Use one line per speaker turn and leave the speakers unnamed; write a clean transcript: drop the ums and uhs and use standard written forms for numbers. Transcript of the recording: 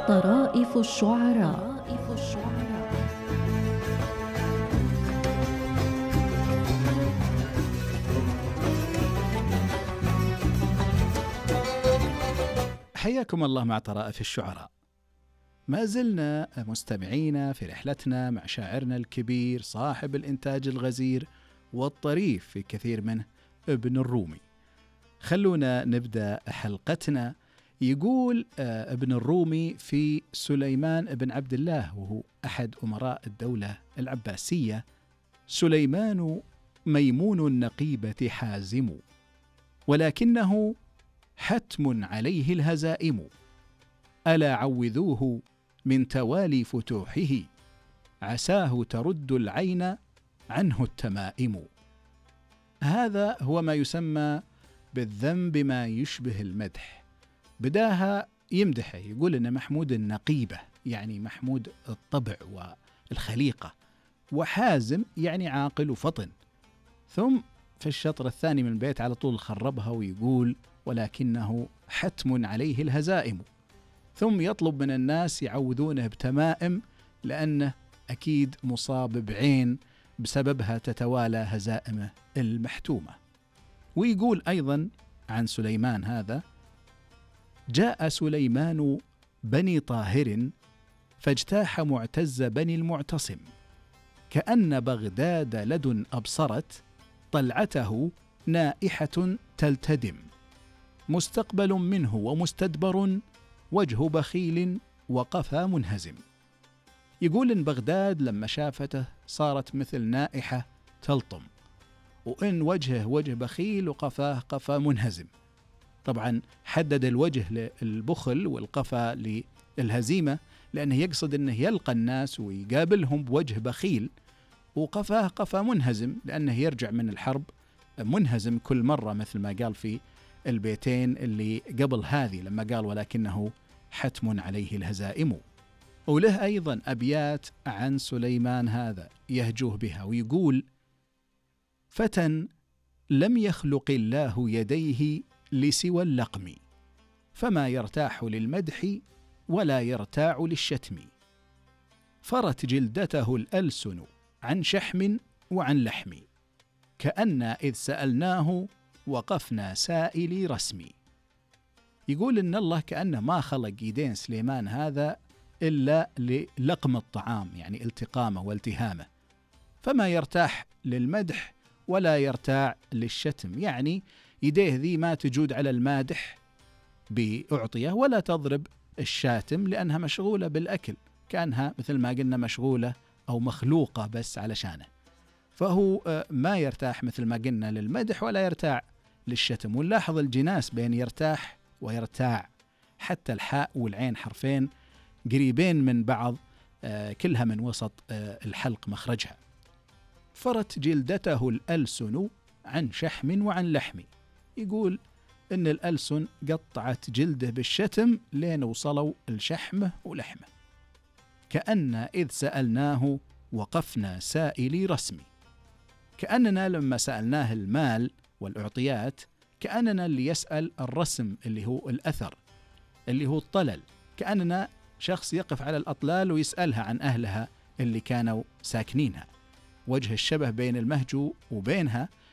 طرائف الشعراء.
حياكم الله مع طرائف الشعراء. ما زلنا مستمعين في رحلتنا مع شاعرنا الكبير صاحب الإنتاج الغزير والطريف في كثير منه، ابن الرومي. خلونا نبدأ حلقتنا. يقول ابن الرومي في سليمان بن عبد الله، وهو أحد أمراء الدولة العباسية: سليمان ميمون النقيبة حازم، ولكنه حتم عليه الهزائم. ألا عوذوه من توالي فتوحه، عساه ترد العين عنه التمائم. هذا هو ما يسمى بالذم بما يشبه المدح. بداها يمدحه، يقول إن محمود النقيبة يعني محمود الطبع والخليقة، وحازم يعني عاقل وفطن. ثم في الشطر الثاني من البيت على طول خربها ويقول: ولكنه حتم عليه الهزائم. ثم يطلب من الناس يعوذونه بتمائم، لأنه أكيد مصاب بعين بسببها تتوالى هزائمه المحتومة. ويقول أيضا عن سليمان هذا: جاء سليمان بني طاهر، فاجتاح معتز بني المعتصم، كأن بغداد لدن أبصرت، طلعته نائحة تلتدم، مستقبل منه ومستدبر، وجه بخيل وقفا منهزم. يقول إن بغداد لما شافته صارت مثل نائحة تلطم، وإن وجهه وجه بخيل وقفاه قفا منهزم. طبعا حدد الوجه للبخل والقفا للهزيمة، لأنه يقصد أنه يلقى الناس ويقابلهم بوجه بخيل، وقفاه قفا منهزم لأنه يرجع من الحرب منهزم كل مرة، مثل ما قال في البيتين اللي قبل هذه لما قال: ولكنه حتم عليه الهزائم. وله أيضا أبيات عن سليمان هذا يهجوه بها، ويقول: فتى لم يخلق الله يديه لسوى اللقم، فما يرتاح للمدح ولا يرتاع للشتم، فرت جلدته الألسن عن شحم وعن لحم، كأن إذ سألناه وقفنا سائلي رسمي. يقول إن الله كأنه ما خلق يدين سليمان هذا إلا للقم الطعام، يعني التقامه والتهامه، فما يرتاح للمدح ولا يرتاع للشتم، يعني يديه ذي ما تجود على المادح بأعطيه ولا تضرب الشاتم، لأنها مشغولة بالأكل، كأنها مثل ما قلنا مشغولة أو مخلوقة بس علشانه. فهو ما يرتاح مثل ما قلنا للمدح ولا يرتاع للشتم. ونلاحظ الجناس بين يرتاح ويرتاع، حتى الحاء والعين حرفين قريبين من بعض، كلها من وسط الحلق مخرجها. فرت جلدته الألسن عن شحم وعن لحم. يقول إن الألسن قطعت جلده بالشتم لين وصلوا الشحمه ولحمه، كأن إذ سألناه وقفنا سائلي رسمي. كأننا لما سألناه المال والأعطيات كأننا اللي يسأل الرسم اللي هو الأثر اللي هو الطلل، كأننا شخص يقف على الأطلال ويسألها عن أهلها اللي كانوا ساكنينها. وجه الشبه بين المهجو وبينها